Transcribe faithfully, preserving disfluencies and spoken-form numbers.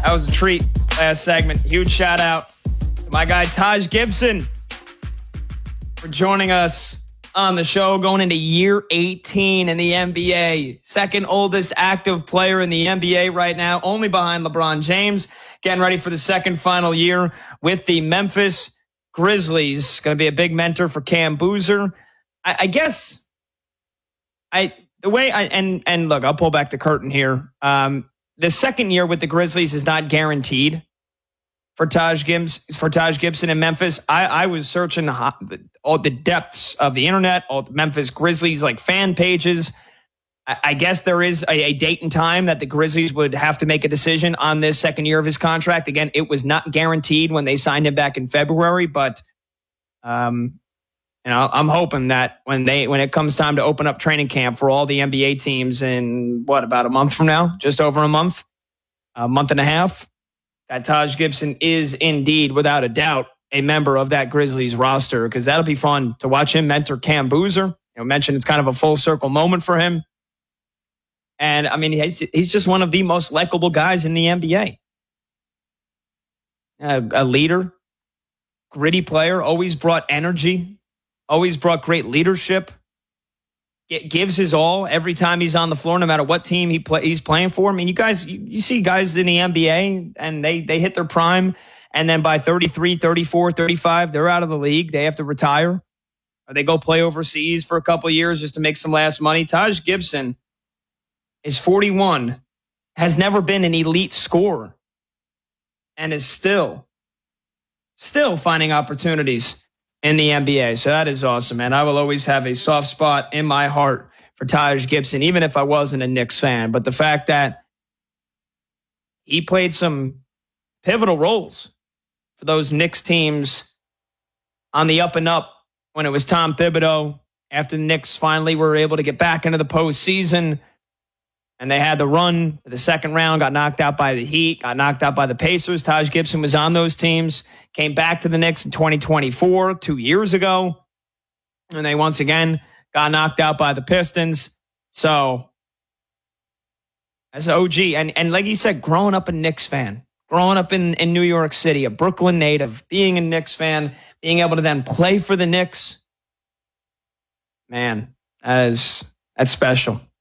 That was a treat. Last segment. Huge shout out to my guy Taj Gibson for joining us on the show, going into year eighteen in the N B A. Second oldest active player in the N B A right now, only behind LeBron James. Getting ready for the second final year with the Memphis Grizzlies. Going to be a big mentor for Cam Boozer. I, I guess I the way I and and look, I'll pull back the curtain here. Um, the second year with the Grizzlies is not guaranteed for Taj Gibbs for Taj Gibson in Memphis. I, I was searching all the depths of the internet, all the Memphis Grizzlies like fan pages. I, I guess there is a, a date and time that the Grizzlies would have to make a decision on this second year of his contract. Again, it was not guaranteed when they signed him back in February, but um, you know, I'm hoping that when they when it comes time to open up training camp for all the N B A teams in what about a month from now, just over a month, a month and a half. That Taj Gibson is indeed, without a doubt, a member of that Grizzlies roster, because that'll be fun to watch him mentor Cam Boozer. You know, mentioned it's kind of a full circle moment for him. And I mean, he's, he's just one of the most likable guys in the N B A. A, a leader, gritty player, always brought energy, always brought great leadership. It gives his all every time he's on the floor, no matter what team he play, he's playing for. I mean, you guys, you, you see guys in the N B A and they, they hit their prime. And then by thirty-three, thirty-four, thirty-five, they're out of the league. They have to retire or they go play overseas for a couple of years just to make some last money. Taj Gibson is forty-one, has never been an elite scorer, and is still, still finding opportunities in the N B A. So that is awesome, man. I will always have a soft spot in my heart for Taj Gibson, even if I wasn't a Knicks fan. But the fact that he played some pivotal roles for those Knicks teams on the up and up when it was Tom Thibodeau, after the Knicks finally were able to get back into the postseason, and they had the run for the second round, got knocked out by the Heat, got knocked out by the Pacers. Taj Gibson was on those teams, came back to the Knicks in twenty twenty-four, two years ago, and they once again got knocked out by the Pistons. So, as an O G, and, and like you said, growing up a Knicks fan, growing up in, in New York City, a Brooklyn native, being a Knicks fan, being able to then play for the Knicks, man, that is, that's special.